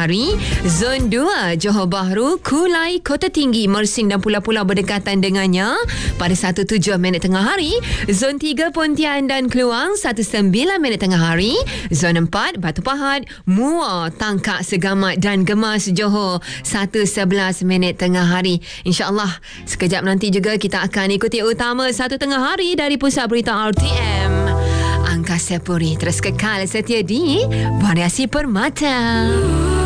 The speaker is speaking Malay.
hari. Zon 2 Johor Bahru, Kulai, Kota Tinggi, Mersing dan pulau-pulau berdekatan dengannya pada 17 minit tengah hari. Zon 3 Pontian dan Keluang 19 minit tengah hari. Zon 4 Batu Pahat, Muar, Tangkak, Segamat dan Gemas Johor 1:11 minit tengah hari. InsyaAllah sekejap nanti juga kita akan ikuti utama 1 tengah hari dari Pusat Berita RTM. Angkasa Puri terus kekal setia di Variasi Permata.